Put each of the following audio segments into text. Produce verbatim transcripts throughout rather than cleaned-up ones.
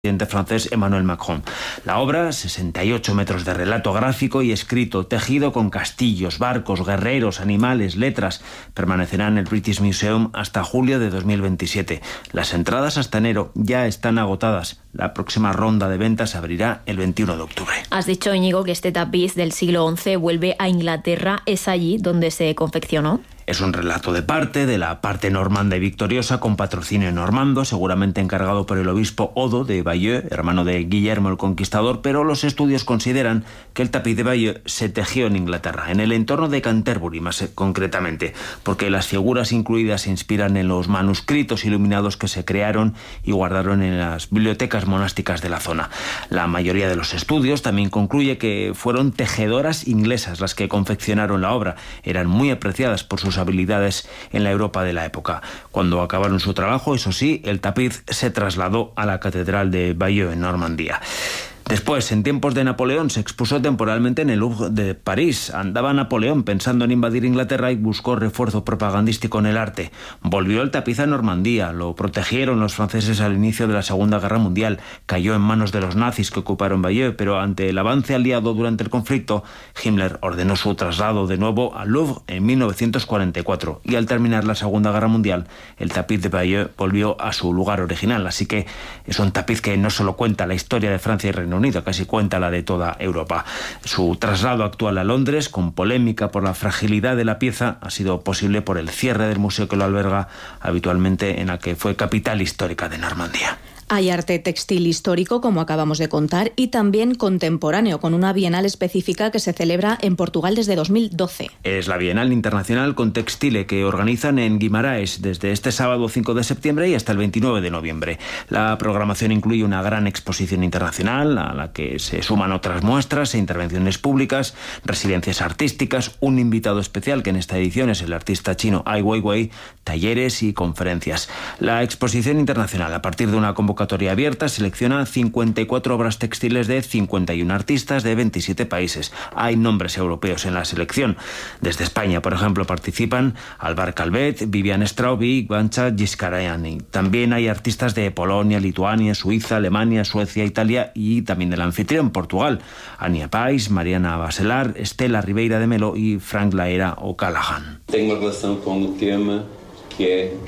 presidente francés Emmanuel Macron. La obra, sesenta y ocho metros de relato gráfico y escrito, tejido con castillos, barcos, guerreros, animales, letras, permanecerá en el British Museum hasta julio de dos mil veintisiete. Las entradas hasta enero ya están agotadas. La próxima ronda de ventas se abrirá el veintiuno de octubre. Has dicho, Íñigo, que este tapiz del siglo once vuelve a Inglaterra. ¿Es allí donde se confeccionó? Es un relato de parte, de la parte normanda y victoriosa, con patrocinio normando, seguramente encargado por el obispo Odo de Bayeux, hermano de Guillermo el Conquistador, pero los estudios consideran que el tapiz de Bayeux se tejió en Inglaterra, en el entorno de Canterbury más concretamente, porque las figuras incluidas se inspiran en los manuscritos iluminados que se crearon y guardaron en las bibliotecas monásticas de la zona. La mayoría de los estudios también concluye que fueron tejedoras inglesas las que confeccionaron la obra. Eran muy apreciadas por sus habilidades en la Europa de la época. Cuando acabaron su trabajo, eso sí, el tapiz se trasladó a la Catedral de Bayeux en Normandía. Después, en tiempos de Napoleón, se expuso temporalmente en el Louvre de París. Andaba Napoleón pensando en invadir Inglaterra y buscó refuerzo propagandístico en el arte. Volvió el tapiz a Normandía, lo protegieron los franceses al inicio de la Segunda Guerra Mundial. Cayó en manos de los nazis que ocuparon Bayeux, pero ante el avance aliado durante el conflicto, Himmler ordenó su traslado de nuevo al Louvre en mil novecientos cuarenta y cuatro. Y al terminar la Segunda Guerra Mundial, el tapiz de Bayeux volvió a su lugar original. Así que es un tapiz que no solo cuenta la historia de Francia y Reino Unido, casi cuenta la de toda Europa. Su traslado actual a Londres, con polémica por la fragilidad de la pieza, ha sido posible por el cierre del museo que lo alberga habitualmente, en la que fue capital histórica de Normandía. Hay arte textil histórico, como acabamos de contar, y también contemporáneo, con una bienal específica que se celebra en Portugal desde dos mil doce. Es la Bienal Internacional Contextile, que organizan en Guimaraes desde este sábado cinco de septiembre y hasta el veintinueve de noviembre. La programación incluye una gran exposición internacional, a la que se suman otras muestras e intervenciones públicas, residencias artísticas, un invitado especial, que en esta edición es el artista chino Ai Weiwei, talleres y conferencias. La exposición internacional, a partir de una convocatoria abierta, selecciona cincuenta y cuatro obras textiles de cincuenta y uno artistas de veintisiete países. Hay nombres europeos en la selección. Desde España, por ejemplo, participan Alvar Calvet, Vivian Straub y Guancha Giscarayani. También hay artistas de Polonia, Lituania, Suiza, Alemania, Suecia, Italia y también del anfitrión, Portugal. Ania Pais, Mariana Baselar, Estela Ribeira de Melo y Frank Laera O'Callaghan. Tengo relación con un tema que es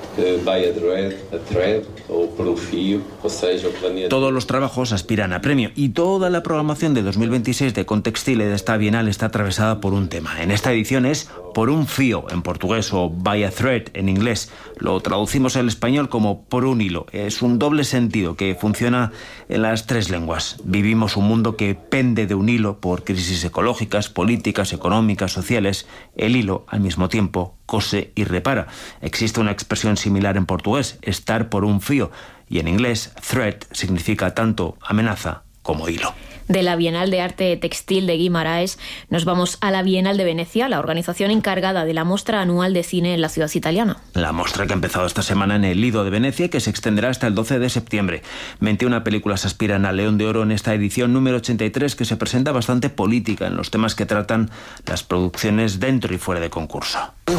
by a thread, a thread o por un fío, o sea, el planeta. Todos los trabajos aspiran a premio y toda la programación de dos mil veintiséis de Contextile de esta bienal está atravesada por un tema. En esta edición es Por un fío en portugués o by a thread en inglés. Lo traducimos al español como por un hilo. Es un doble sentido que funciona en las tres lenguas. Vivimos un mundo que pende de un hilo por crisis ecológicas, políticas, económicas, sociales. El hilo, al mismo tiempo, cose y repara. Existe una expresión similar en portugués, estar por un fío, y en inglés, thread significa tanto amenaza como hilo. De la Bienal de Arte Textil de Guimaraes nos vamos a la Bienal de Venecia, la organización encargada de la muestra anual de cine en la ciudad italiana. La muestra que ha empezado esta semana en el Lido de Venecia y que se extenderá hasta el doce de septiembre. veintiuna películas aspiran al León de Oro en esta edición número ochenta y tres, que se presenta bastante política en los temas que tratan las producciones dentro y fuera de concurso.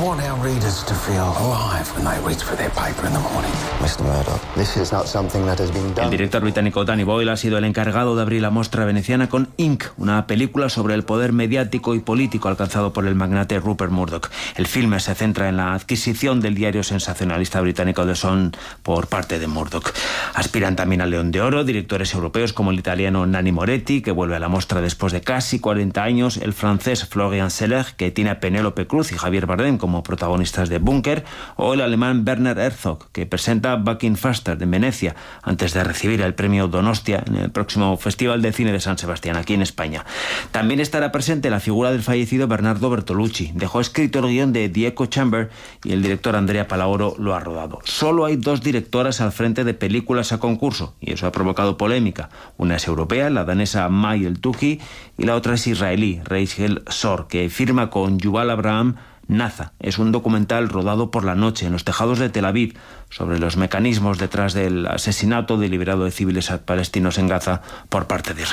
El director británico Danny Boyle ha sido el encargado de abrir la muestra veneciana con Ink, una película sobre el poder mediático y político alcanzado por el magnate Rupert Murdoch. El filme se centra en la adquisición del diario sensacionalista británico The Sun por parte de Murdoch. Aspiran también al León de Oro directores europeos como el italiano Nanni Moretti, que vuelve a la muestra después de casi cuarenta años, el francés Florian Zeller, que tiene a Penélope Cruz y Javier Bardem como protagonistas de Bunker, o el alemán Werner Herzog, que presenta Back in Faster en Venecia, antes de recibir el premio Donostia en el próximo Festival de Cine de San Sebastián, aquí en España. También estará presente la figura del fallecido Bernardo Bertolucci. Dejó escrito el guión de The Echo Chamber y el director Andrea Palaoro lo ha rodado. Solo hay dos directoras al frente de películas a concurso, y eso ha provocado polémica. Una es europea, la danesa May El-Touhi, y la otra es israelí, Rachel Sor, que firma con Yuval Abraham Naza. Es un documental rodado por la noche en los tejados de Tel Aviv sobre los mecanismos detrás del asesinato deliberado de civiles palestinos en Gaza por parte de Israel.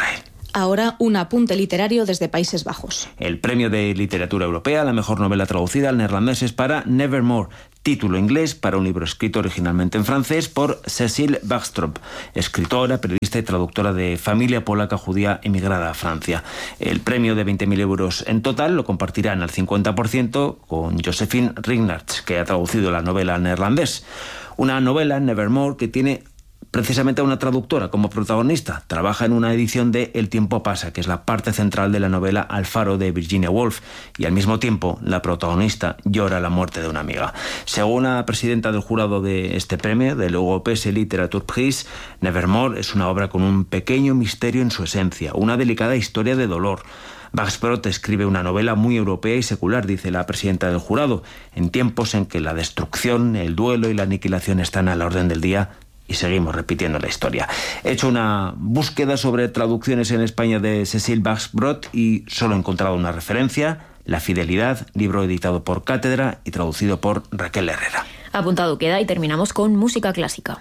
Ahora un apunte literario desde Países Bajos. El premio de literatura europea, la mejor novela traducida al neerlandés es para Nevermore, título inglés para un libro escrito originalmente en francés por Cécile Bachstrop, escritora, periodista y traductora de familia polaca judía emigrada a Francia. El premio de veinte mil euros en total lo compartirán al cincuenta por ciento con Josephine Rignaerts, que ha traducido la novela al neerlandés. Una novela, Nevermore, que tiene precisamente a una traductora como protagonista. Trabaja en una edición de El tiempo pasa, que es la parte central de la novela Alfaro de Virginia Woolf, y al mismo tiempo la protagonista llora la muerte de una amiga. Según la presidenta del jurado de este premio, del Europäische Literaturpreis, Nevermore es una obra con un pequeño misterio en su esencia, una delicada historia de dolor. Bachstrop escribe una novela muy europea y secular, dice la presidenta del jurado, en tiempos en que la destrucción, el duelo y la aniquilación están a la orden del día. Y seguimos repitiendo la historia. He hecho una búsqueda sobre traducciones en España de Cécile Bachstrop y solo he encontrado una referencia: La fidelidad, libro editado por Cátedra y traducido por Raquel Herrera. Apuntado queda y terminamos con música clásica.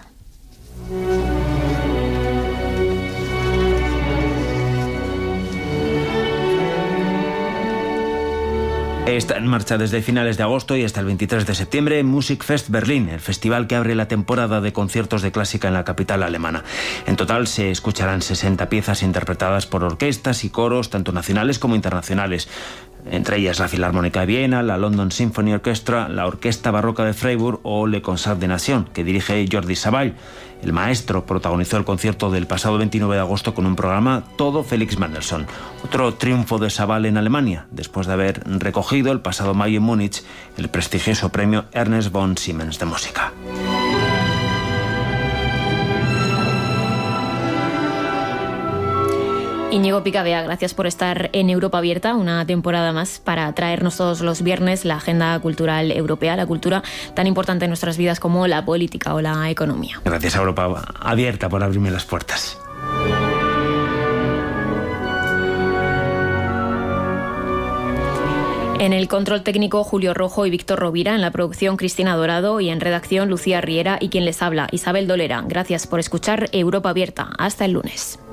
Está en marcha desde finales de agosto y hasta el veintitrés de septiembre Musikfest Berlín, el festival que abre la temporada de conciertos de clásica en la capital alemana. En total se escucharán sesenta piezas interpretadas por orquestas y coros, tanto nacionales como internacionales. Entre ellas la Filarmónica de Viena, la London Symphony Orchestra, la Orquesta Barroca de Freiburg o Le Concert de Nation, que dirige Jordi Savall. El maestro protagonizó el concierto del pasado veintinueve de agosto con un programa todo Félix Mendelssohn. Otro triunfo de Savall en Alemania, después de haber recogido el pasado mayo en Múnich el prestigioso premio Ernest von Siemens de música. Íñigo Picabea, gracias por estar en Europa Abierta una temporada más para traernos todos los viernes la agenda cultural europea, la cultura tan importante en nuestras vidas como la política o la economía. Gracias a Europa Abierta por abrirme las puertas. En el control técnico, Julio Rojo y Víctor Rovira, en la producción Cristina Dorado y en redacción Lucía Riera y quien les habla, Isabel Dolera. Gracias por escuchar Europa Abierta. Hasta el lunes.